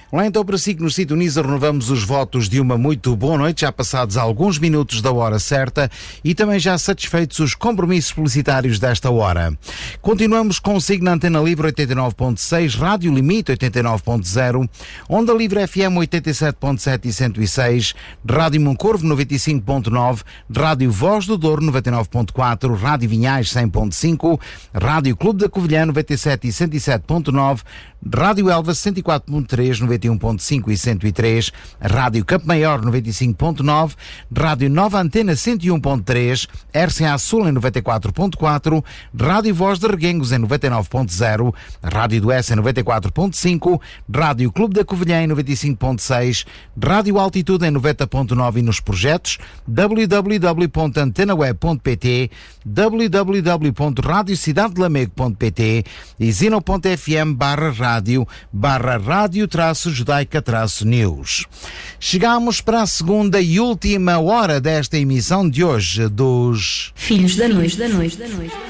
Olá, então para si que nos sintoniza, renovamos os votos de uma muito boa noite, já passados alguns minutos da hora certa e também já satisfeitos os compromissos publicitários desta hora. Continuamos consigo na Antena Livre 89.6, Rádio Limite 89.0, Onda Livre FM 87.7 e 106, Rádio Moncorvo 95.9, Rádio Voz do Douro 99.4, Rádio Vinhais 100.5, Rádio Clube da Covilhã 97 e 107.9, Rádio Elva 104.3, 91.5 e 103, Rádio Campo Maior 95.9, Rádio Nova Antena 101.3, RCA Sul em 94.4, Rádio Voz de Reguengos em 99.0, Rádio do S em 94.5, Rádio Clube da Covilhã em 95.6, Rádio Altitude em 90.9 e nos projetos www.antenaweb.pt, www.radiocidadelameiro.pt e zino.fm/rádio/judaica-news. Chegamos para a segunda e última hora desta emissão de hoje dos Filhos da Noite.